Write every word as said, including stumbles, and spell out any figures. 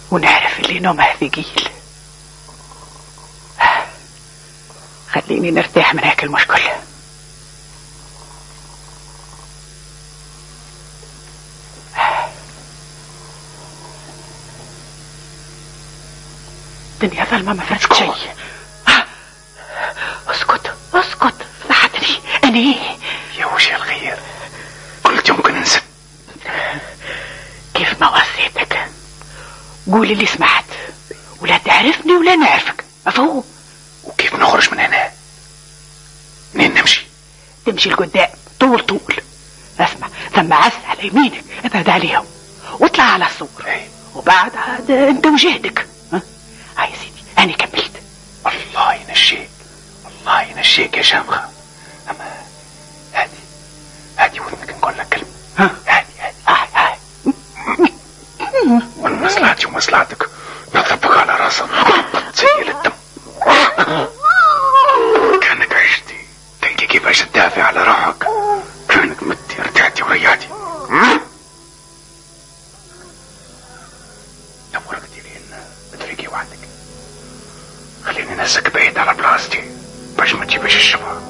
ونعرف اللي نومها ثقيل. خليني نرتاح من هيك المشكل. الدنيا ظلمة ما فرقت شيء. اسكت اسكت فضحتني. انا يا وش الخير؟ قلت يمكن ننسى. كيف ما وصيتك. قولي اللي سمعت، ولا تعرفني ولا نعرفك، مفهوم؟ وكيف نخرج من هنا؟ منين نمشي؟ تمشي لقدام طول طول. اسمع، ثم عس على يمينك ابعد عليهم واطلع على الصور. ايه. وبعد عاد انت وجهدك. ها هاي سيدي انا كملت. الله ينشيك، الله ينشيك يا شامخة. اما هادي هادي ودنك نقول لك كلمة. ها هادي هادي هاي هاي من مصلحتي ومصلحتك نضربك على راسك تسيل الدم. كانك عشتي تلقي كيفاش تدافع على روحك، كانك متي ارتعتي وريعتي. دورتي لين بتفيقي وحدك. خليني نسك بعيد على بلاصتي باش ما تجيبش الشباب.